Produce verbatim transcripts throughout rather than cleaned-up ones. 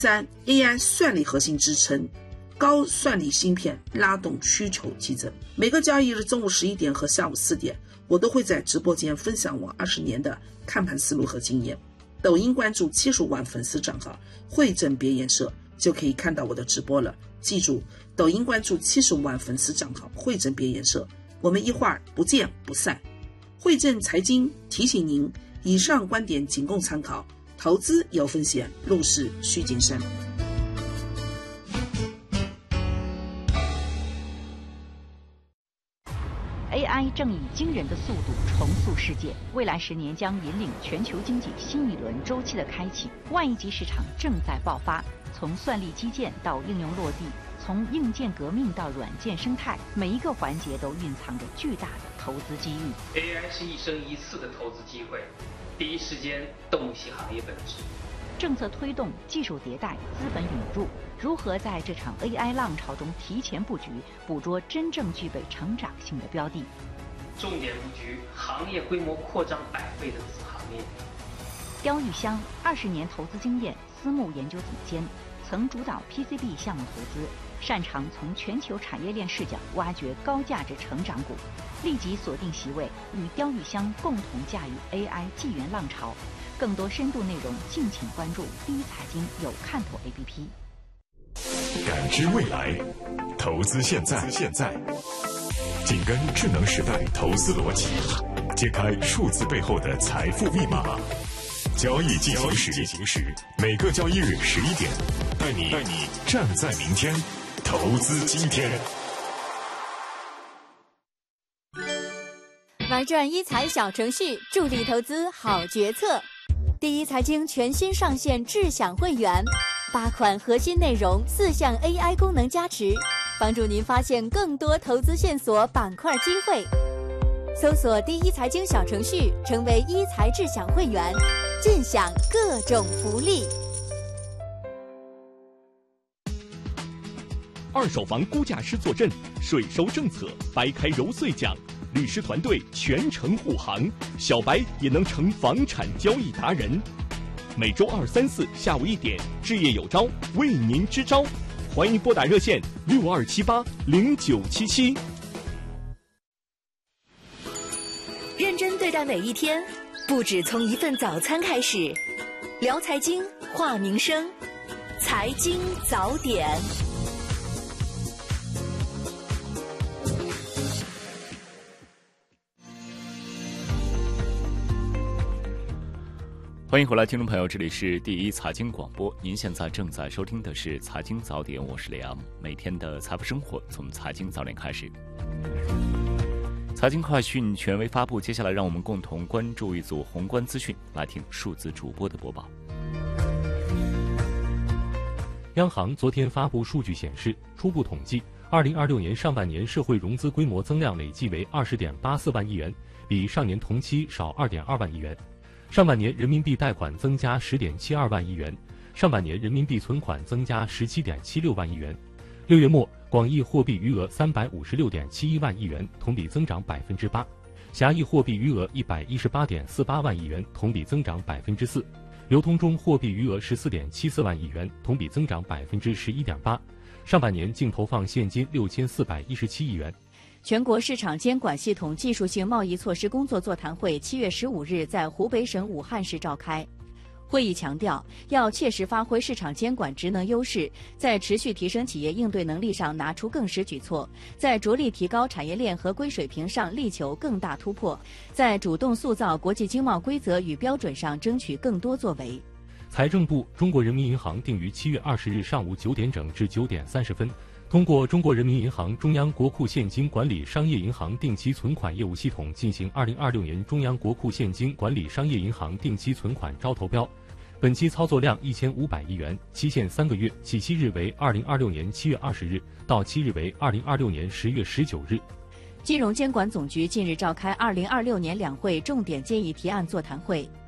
三 A I 算力核心支撑，高算力芯片拉动需求激增。每个交易日中午十一点和下午四点，我都会在直播间分享我二十年的看盘思路和经验。抖音关注七十五万粉丝账号汇正别研社就可以看到我的直播了。记住，抖音关注七十五万粉丝账号汇正别研社，我们一会儿不见不散。汇正财经提醒您，以上观点仅供参考，投资有风险，入市需谨慎。 A I 正以惊人的速度重塑世界，未来十年将引领全球经济新一轮周期的开启。万亿级市场正在爆发，从算力基建到应用落地，从硬件革命到软件生态，每一个环节都蕴藏着巨大的投资机遇。 A I 是一生一次的投资机会，第一时间洞悉行业本质。 政策推动、技术迭代、资本引入，如何在这场 A I 浪潮中提前布局，捕捉真正具备成长性的标的？ 重点布局行业规模扩张百倍的子行业。 刁玉香二十年投资经验，私募研究总监，曾主导 P C B 项目投资，擅长从全球产业链视角挖掘高价值成长股。立即锁定席位，与刁玉香共同驾驭 A I 纪元浪潮。更多深度内容，敬请关注第一财经有看头 A P P。 感知未来，投资现在，现在紧跟智能时代投资逻辑，揭开数字背后的财富密码。交易进行时，进行时，每个交易日十一点，带你带你站在明天，投资今天。 玩转一财小程序，助力投资好决策。第一财经全新上线智享会员，八款核心内容，四项 A I 功能加持，帮助您发现更多投资线索、板块机会。搜索第一财经小程序，成为一财智享会员，尽享各种福利。 二手房估价师坐镇，税收政策掰开揉碎讲。律师团队全程护航，小白也能成房产交易达人。每周二、三、四下午一点，置业有招为您支招，欢迎拨打热线六二七八零九七七。 认真对待每一天，不止从一份早餐开始。聊财经，话民生，财经早点。 欢迎回来，听众朋友，这里是第一财经广播，您现在正在收听的是财经早点，我是李阳。每天的财富生活从财经早点开始。财经快讯权威发布，接下来让我们共同关注一组宏观资讯，来听数字主播的播报。 央行昨天发布数据显示，初步统计，二零二六年上半年社会融资规模增量累计为二十点八四万亿元，比上年同期少二点二万亿元。上半年人民币贷款增加十点七二万亿元，上半年人民币存款增加十七点七六万亿元。六月末，广义货币余额三百五十六点七一万亿元，同比增长百分之八；狭义货币余额一百一十八点四八万亿元，同比增长百分之四；流通中货币余额十四点七四万亿元，同比增长百分之十一点八。上半年净投放现金六千四百一十七亿元。 全国市场监管系统技术性贸易措施工作座谈会七月十五日在湖北省武汉市召开。会议强调，要切实发挥市场监管职能优势，在持续提升企业应对能力上拿出更实举措，在着力提高产业链合规水平上力求更大突破，在主动塑造国际经贸规则与标准上争取更多作为。 财政部、中国人民银行定于七月二十日上午九点整至九点三十分，通过中国人民银行中央国库现金管理商业银行定期存款业务系统进行二零二六年中央国库现金管理商业银行定期存款招投标，本期操作量一千五百亿元，期限三个月，起期日为二零二六年七月二十日，到期日为二零二六年十月十九日。 金融监管总局近日召开二零二六年两会重点建议提案座谈会。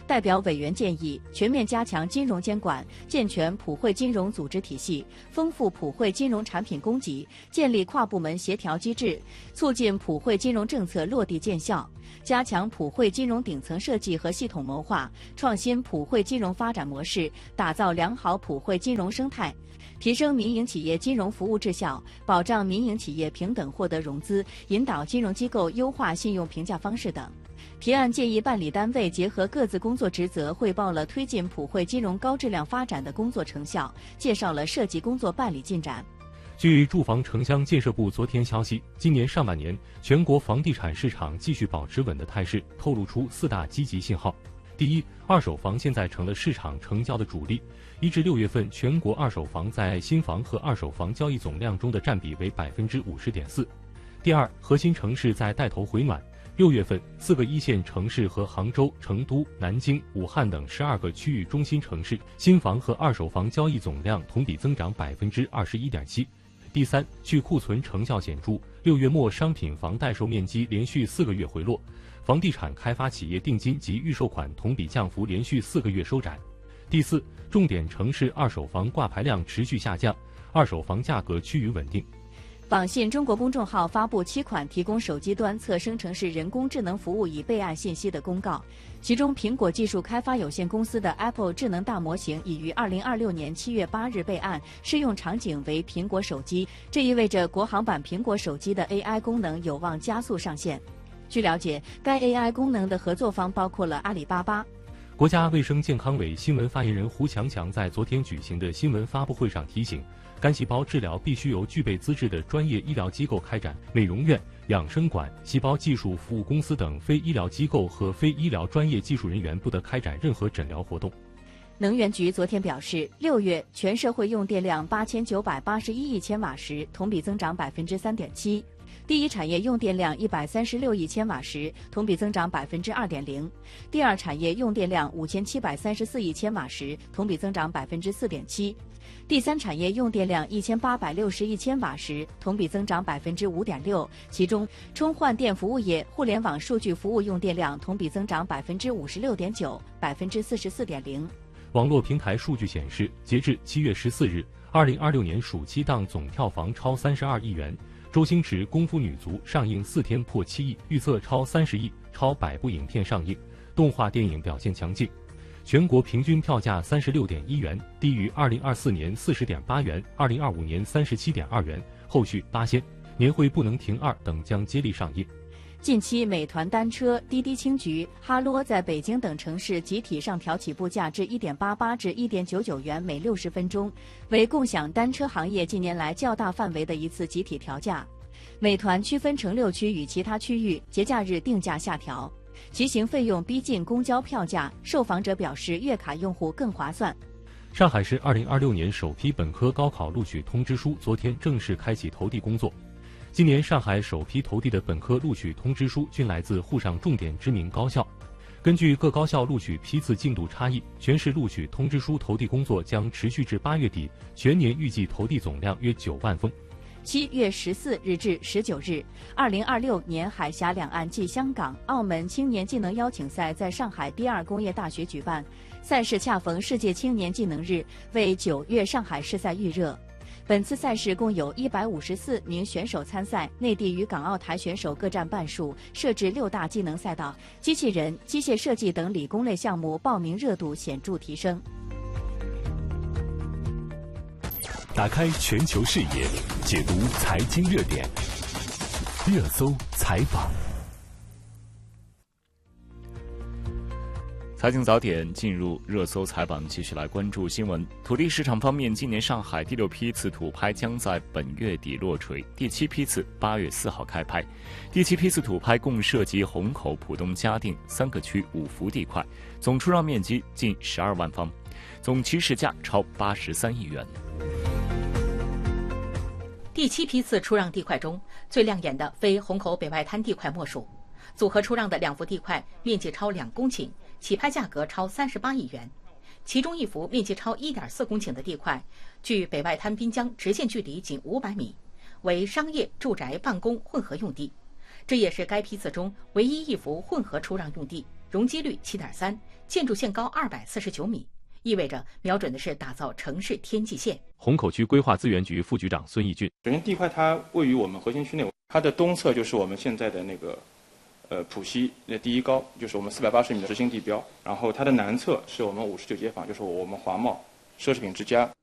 代表委员建议全面加强金融监管，健全普惠金融组织体系，丰富普惠金融产品供给，建立跨部门协调机制，促进普惠金融政策落地见效，加强普惠金融顶层设计和系统谋划，创新普惠金融发展模式，打造良好普惠金融生态，提升民营企业金融服务质效，保障民营企业平等获得融资，引导金融机构优化信用评价方式等。提案建议办理单位结合各自工作职责，汇报了推进普惠金融高质量发展的工作成效，介绍了涉及工作办理进展。 据住房城乡建设部昨天消息，今年上半年全国房地产市场继续保持稳的态势，透露出四大积极信号。第一，二手房现在成了市场成交的主力。一至六月份，全国二手房在新房和二手房交易总量中的占比为百分之五十点四。第二，核心城市在带头回暖。六月份，四个一线城市和杭州、成都、南京、武汉等十二个区域中心城市新房和二手房交易总量同比增长百分之二十一点七。第三，去库存成效显著。六月末商品房待售面积连续四个月回落，房地产开发企业定金及预售款同比降幅连续四个月收窄。第四，重点城市二手房挂牌量持续下降，二手房价格趋于稳定。 网信中国公众号发布七款提供手机端测生成式人工智能服务已备案信息的公告，其中苹果技术开发有限公司的 Apple 智能大模型已于二零二六年七月八日备案，适用场景为苹果手机，这意味着国行版苹果手机的 A I 功能有望加速上线。据了解，该 A I 功能的合作方包括了阿里巴巴。 国家卫生健康委新闻发言人胡强强在昨天举行的新闻发布会上提醒，干细胞治疗必须由具备资质的专业医疗机构开展，美容院、养生馆、细胞技术服务公司等非医疗机构和非医疗专业技术人员不得开展任何诊疗活动。 能源局昨天表示，六月全社会用电量八千九百八十一亿千瓦时，同比增长百分之三点七。第一产业用电量一百三十六亿千瓦时，同比增长百分之二点零；第二产业用电量五千七百三十四亿千瓦时，同比增长百分之四点七；第三产业用电量一千八百六十亿千瓦时，同比增长百分之五点六。其中，充换电服务业、互联网数据服务用电量同比增长百分之五十六点九，百分之四十四点零。 网络平台数据显示，截至七月十四日，二零二六年暑期档总票房超三十二亿元。周星驰《功夫女足》上映四天破七亿，预测超三十亿，超百部影片上映，动画电影表现强劲。全国平均票价三十六点一元，低于二零二四年四十点八元，二零二五年三十七点二元。后续《八仙》、年会不能停二等将接力上映。 近期，美团单车、滴滴青桔、哈罗在北京等城市集体上调起步价至一点八八至一点九九元每六十分钟，为共享单车行业近年来较大范围的一次集体调价。美团区分成六区与其他区域节假日定价下调，骑行费用逼近公交票价，受访者表示月卡用户更划算。 上海市二零二六年首批本科高考录取通知书昨天正式开启投递工作。今年上海首批投递的本科录取通知书均来自沪上重点知名高校。根据各高校录取批次进度差异，全市录取通知书投递工作将持续至八月底，全年预计投递总量约九万封。 七月十四日至十九日，二零二六年海峡两岸暨香港、澳门青年技能邀请赛在上海第二工业大学举办，赛事恰逢世界青年技能日，为九月上海试赛预热。本次赛事共有一百五十四名选手参赛，内地与港澳台选手各占半数，设置六大技能赛道，机器人、机械设计等理工类项目报名热度显著提升。 打开全球视野，解读财经热点，热搜采访。 财经早点进入热搜采访，继续来关注新闻。土地市场方面，今年上海第六批次土拍将在本月底落锤，第七批次八月四号开拍。第七批次土拍共涉及虹口、浦东、嘉定三个区五幅地块，总出让面积近十二万方，总起始价超八十三亿元。 第七批次出让地块中，最亮眼的非虹口北外滩地块莫属。组合出让的两幅地块面积超两公顷，起拍价格超三十八亿元。其中一幅面积超一点四公顷的地块，距北外滩滨江直线距离仅五百米，为商业、住宅、办公混合用地。这也是该批次中唯一一幅混合出让用地。 容积率 七点三， 建筑线高二百四十九米，意味着瞄准的是打造城市天际线。 虹口区规划资源局副局长孙义俊： 首先，地块它位于我们核心区内，它的东侧就是我们现在的那个呃浦西的第一高，就是我们四百八十米的实心地标。然后它的南侧是我们五十九街坊，就是我们华贸奢侈品之家。